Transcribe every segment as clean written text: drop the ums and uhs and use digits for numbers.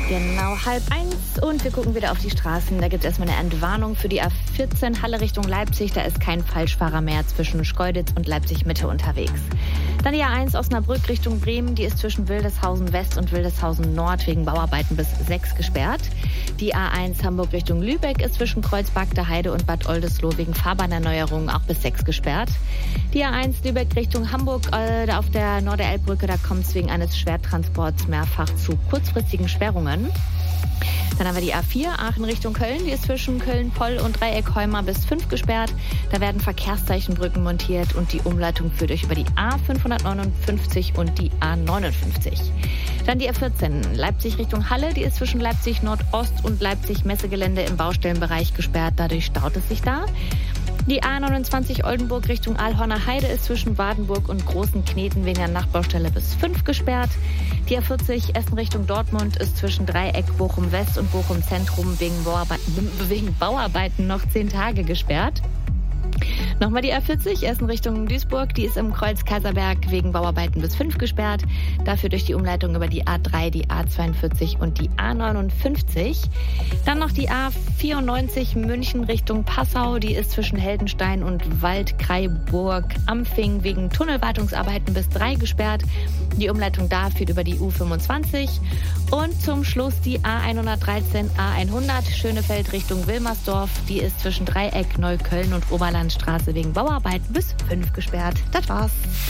Genau 12:30 und wir gucken wieder auf die Straßen. Da gibt es erstmal eine Entwarnung für die A14 Halle Richtung Leipzig. Da ist kein Falschfahrer mehr zwischen Schkeuditz und Leipzig-Mitte unterwegs. Dann die A1 Osnabrück Richtung Bremen. Die ist zwischen Wildeshausen West und Wildeshausen Nord wegen Bauarbeiten bis 6 gesperrt. Die A1 Hamburg Richtung Lübeck ist zwischen Kreuzberg, Heide und Bad Oldesloe wegen Fahrbahnerneuerungen auch bis 6 gesperrt. Die A1 Lübeck Richtung Hamburg auf der Norderelbbrücke, da kommt es wegen eines Schwertransports mehrfach zu kurzfristigen Sperrungen. Dann haben wir die A4 Aachen Richtung Köln. Die ist zwischen Köln-Poll und Dreieck-Heuma bis 5 gesperrt. Da werden Verkehrszeichenbrücken montiert und die Umleitung führt euch über die A559 und die A59. Dann die A14 Leipzig Richtung Halle. Die ist zwischen Leipzig Nordost und Leipzig Messegelände im Baustellenbereich gesperrt. Dadurch staut es sich da. Die A29 Oldenburg Richtung Aalhorner Heide ist zwischen Wadenburg und Großen Kneten wegen der Nachtbaustelle bis 5 gesperrt. Die A40 Essen Richtung Dortmund ist zwischen Dreieck Bochum West und Bochum Zentrum wegen Bauarbeiten noch 10 Tage gesperrt. Nochmal die A40 Essen Richtung Duisburg, die ist im Kreuz Kaiserberg wegen Bauarbeiten bis 5 gesperrt. Dafür durch die Umleitung über die A3, die A42 und die A59. Dann noch die A94 München Richtung Passau, die ist zwischen Heldenstein und Waldkraiburg-Ampfing wegen Tunnelwartungsarbeiten bis 3 gesperrt. Die Umleitung da führt über die U25. Und zum Schluss die A113 A100 Schönefeld Richtung Wilmersdorf, die ist zwischen Dreieck, Neukölln und Oberlandstraße wegen Bauarbeiten bis 5 gesperrt. Das war's.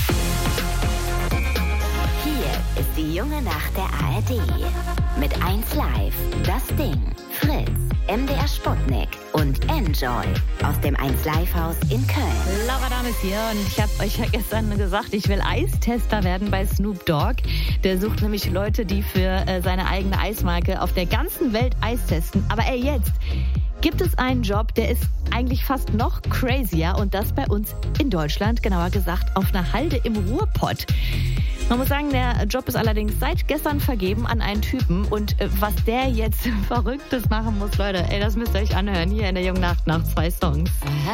Hier ist die junge Nacht der ARD. Mit 1Live, Das Ding, Fritz, MDR Sputnik und Enjoy aus dem 1Live-Haus in Köln. Laura Dahm ist hier und ich habe euch ja gestern gesagt, ich will Eistester werden bei Snoop Dogg. Der sucht nämlich Leute, die für seine eigene Eismarke auf der ganzen Welt Eis testen. Aber jetzt gibt es einen Job, der ist eigentlich fast noch crazier und das bei uns in Deutschland, genauer gesagt auf einer Halde im Ruhrpott. Man muss sagen, der Job ist allerdings seit gestern vergeben an einen Typen und was der jetzt Verrücktes machen muss, Leute, das müsst ihr euch anhören hier in der jungen Nacht nach 2 Songs.